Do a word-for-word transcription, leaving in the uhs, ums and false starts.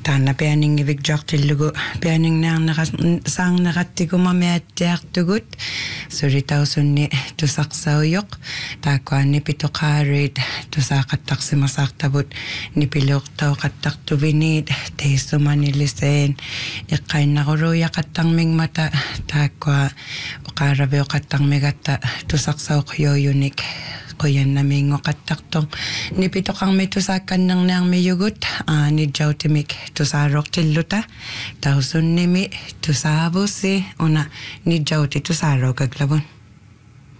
Taanna pianingivigjartillugu pianingnaarneras saarnerattiguma miattiartugut suritausunni tusaqsaujoq taakkuanni pitoqaaruit tusaaqattaqsimasaartavut nipiluuqtauqattartuviniit teissumanilliseen iqqainnaruluujaqattarmigmata taakkua oqaaravioqattarmigatta tusaqsauqyooyunik qoyannamiingoqattartoq nipitoqarmi tusaakkannerniarmiyugut aanijjautimik tusaaroqtilluta tausunnimi tusaavussi una nijjauti tusaaroqaglavun